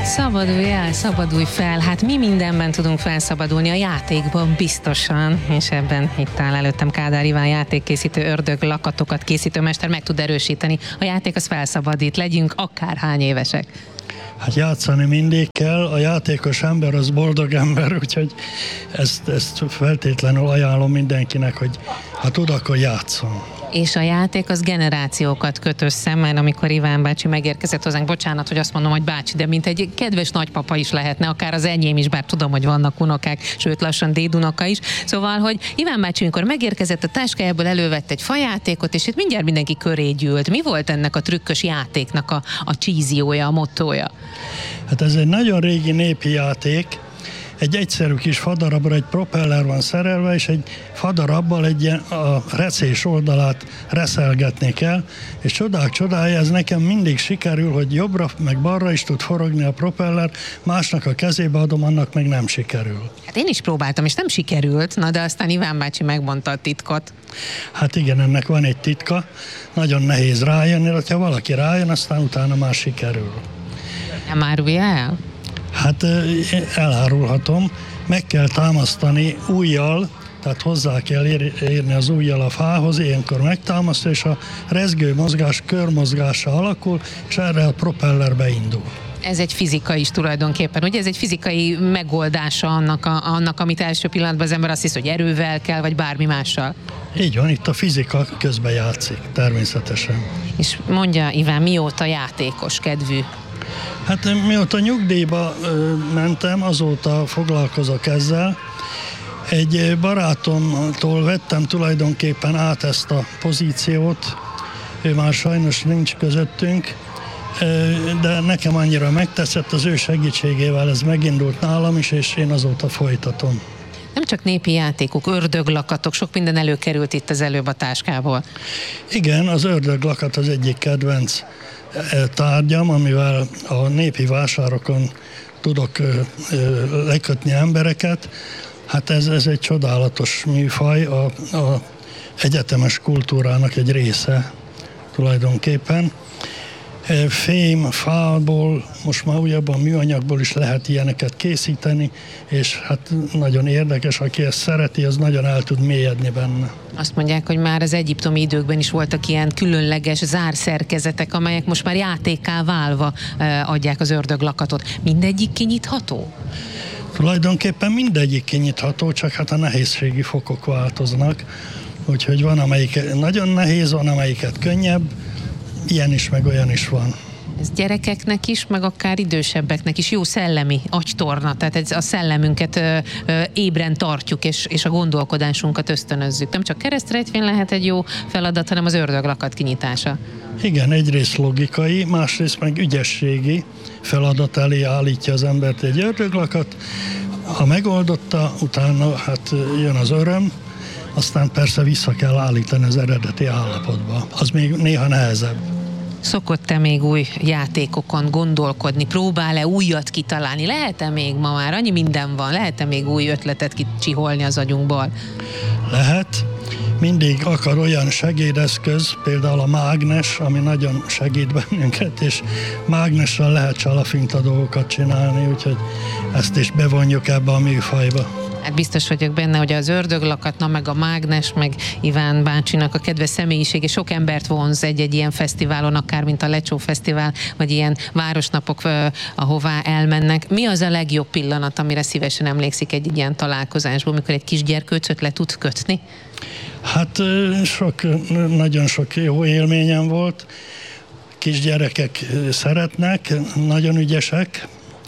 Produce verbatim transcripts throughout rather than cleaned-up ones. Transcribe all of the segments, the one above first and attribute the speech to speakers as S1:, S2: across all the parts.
S1: Szabadulj el, szabadulj fel. Hát mi mindenben tudunk felszabadulni, a játékban biztosan, és ebben itt áll előttem Kádár Iván, játékkészítő, ördög lakatokat készítő mester, meg tud erősíteni. A játék az felszabadít, legyünk akárhány évesek.
S2: Hát játszani mindig kell, a játékos ember az boldog ember, úgyhogy ezt, ezt feltétlenül ajánlom mindenkinek, hogy ha tud, akkor játszon.
S1: És a játék az generációkat köt össze, mert amikor Iván bácsi megérkezett hozzánk, bocsánat, hogy azt mondom, hogy bácsi, de mint egy kedves nagypapa is lehetne, akár az enyém is, bár tudom, hogy vannak unokák, sőt lassan dédunoka is. Szóval, hogy Iván bácsi, amikor megérkezett, a táskájából elővett egy fajátékot, és itt mindjárt mindenki köré gyűlt. Mi volt ennek a trükkös játéknak a, a csíziója, a mottója?
S2: Hát ez egy nagyon régi népi játék. Egy egyszerű kis fadarabra egy propeller van szerelve, és egy fadarabbal egy ilyen, a recés oldalát reszelgetni kell, és csodák csodája, ez nekem mindig sikerül, hogy jobbra meg balra is tud forogni a propeller, másnak a kezébe adom, annak meg nem sikerül.
S1: Hát én is próbáltam, és nem sikerült, na de aztán Iván bácsi megmondta a titkot.
S2: Hát igen, ennek van egy titka, nagyon nehéz rájönni, hogyha valaki rájön, aztán utána már sikerül.
S1: Nem árulja el?
S2: Hát elárulhatom, meg kell támasztani ujjal, tehát hozzá kell érni az ujjal a fához, ilyenkor megtámasztja, és a rezgő mozgás körmozgása alakul, és erre a propeller beindul.
S1: Ez egy fizikai is tulajdonképpen, ugye ez egy fizikai megoldása annak, a, annak, amit első pillanatban az ember azt hisz, hogy erővel kell, vagy bármi mással.
S2: Így van, itt a fizika közben játszik, természetesen.
S1: És mondja, Iván, mióta játékos kedvű?
S2: Hát mióta nyugdíjba mentem, azóta foglalkozok ezzel. Egy barátomtól vettem tulajdonképpen át ezt a pozíciót, ő már sajnos nincs közöttünk, de nekem annyira megtetszett, az ő segítségével ez megindult nálam is, és én azóta folytatom.
S1: Nem csak népi játékok, ördöglakatok, sok minden előkerült itt az előbb a táskából.
S2: Igen, az ördöglakat az egyik kedvenc tárgyam, amivel a népi vásárokon tudok lekötni embereket. Hát ez, ez egy csodálatos műfaj, a, a egyetemes kultúrának egy része tulajdonképpen. Fém, fából, most már újabban műanyagból is lehet ilyeneket készíteni, és hát nagyon érdekes, aki ezt szereti, az nagyon el tud mélyedni benne.
S1: Azt mondják, hogy már az egyiptomi időkben is voltak ilyen különleges zárszerkezetek, amelyek most már játékká válva adják az ördöglakatot. Mindegyik kinyitható?
S2: Tulajdonképpen mindegyik kinyitható, csak hát a nehézségi fokok változnak. Úgyhogy van, amelyik nagyon nehéz, van, amelyiket könnyebb, ilyen is, meg olyan is van.
S1: Ez gyerekeknek is, meg akár idősebbeknek is jó szellemi agytorna, tehát ez a szellemünket ö, ö, ébren tartjuk, és, és a gondolkodásunkat ösztönözzük. Nem csak keresztrejtvény lehet egy jó feladat, hanem az ördöglakat kinyitása.
S2: Igen, egyrészt logikai, másrészt meg ügyességi feladat elé állítja az embert egy ördöglakat. Ha megoldotta, utána hát jön az öröm, aztán persze vissza kell állítani az eredeti állapotba. Az még néha nehezebb.
S1: Szokott-e még új játékokon gondolkodni? Próbál-e újat kitalálni? Lehet-e még ma már? Annyi minden van. Lehet-e még új ötletet kicsiholni az agyunkból?
S2: Lehet. Mindig akar olyan segédeszköz, például a mágnes, ami nagyon segít bennünket, és mágnessel lehet csalafintó dolgokat csinálni, úgyhogy ezt is bevonjuk ebbe a műfajba.
S1: Hát biztos vagyok benne, hogy az ördöglakat, na meg a mágnes, meg Iván bácsinak a kedves személyisége sok embert vonz egy-egy ilyen fesztiválon, akár mint a Lecsó Fesztivál, vagy ilyen városnapok, ahová elmennek. Mi az a legjobb pillanat, amire szívesen emlékszik egy ilyen találkozásból, amikor egy kisgyerkőcöt le tud kötni?
S2: Hát sok, nagyon sok jó élményem volt. Kisgyerekek szeretnek, nagyon ügyesek,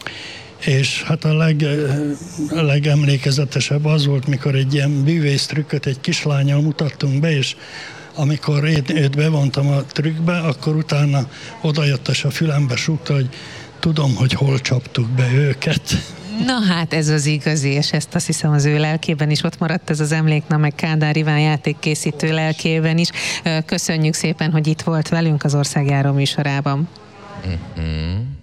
S2: és hát a leg, legemlékezetesebb az volt, mikor egy ilyen bűvésztrükköt egy kislánnyal mutattunk be, és amikor én őt bevontam a trükkbe, akkor utána odajött és a fülembe súgta, hogy tudom, hogy hol csaptuk be őket.
S1: Na hát ez az igazi, és ezt azt hiszem az ő lelkében is ott maradt ez az emlék, na meg Kádár Iván játékkészítő lelkében is. Köszönjük szépen, hogy itt volt velünk az Országjáró műsorában. Mm-hmm.